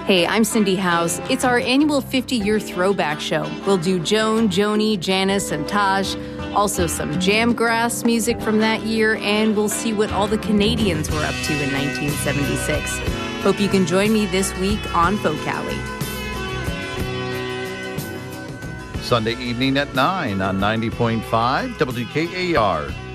Hey, I'm Cindy House. It's our annual 50-year throwback show. We'll do Joan, Joni, Janice, and Taj. Also some jamgrass music from that year, and we'll see what all the Canadians were up to in 1976. Hope you can join me this week on Folk Alley. Sunday evening at 9 on 90.5 WKAR.